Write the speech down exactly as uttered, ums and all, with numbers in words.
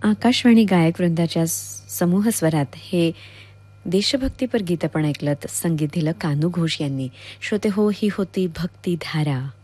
आकाशवाणी गायक वृंदाच्या समूह स्वरात हे देशभक्तीपर गीत आपण ऐकलं. संगीत दिलं कानू घोष यांनी. श्रोते हो, ही होती भक्ती धारा.